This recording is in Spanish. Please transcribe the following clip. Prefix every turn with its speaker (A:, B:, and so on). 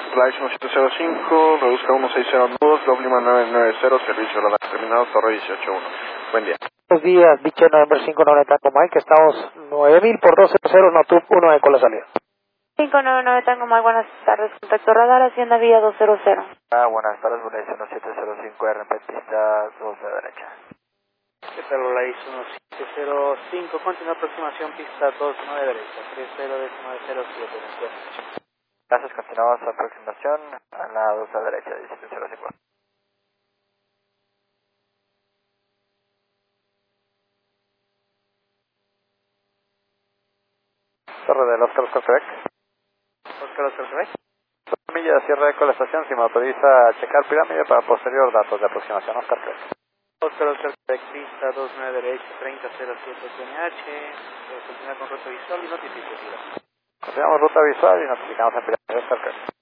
A: Flight 1705, reduzca 1602, Lima 990, servicio radar terminado, Torre 181. Buen día.
B: Buenos días, Beechcraft November 59 Tango Mike, estamos 9000 por 200, Notub 1 con la salida.
C: 599 Tango Mike, buenas tardes, contacto radar, Hacienda Vía 200.
D: Buenas tardes, Volais 1705, RP pista 2 de derecha.
E: ¿Qué tal, Volais 1705, continua aproximación pista 29 derecha, 30.907.
D: Gracias, continuamos aproximación a la 2 de derecha, 1705. Torre del Oscar Quebec.
E: Oscar Quebec.
D: Milla de cierre de la estación, si me autoriza a checar pirámide para posterior datos de aproximación, Oscar Quebec.
E: Oscar Quebec, pista 29 derecha, 30.07 TNH, continúa con ruta visual y notificativa.
D: Continuamos ruta visual y notificamos en pirámide, Oscar Quebec.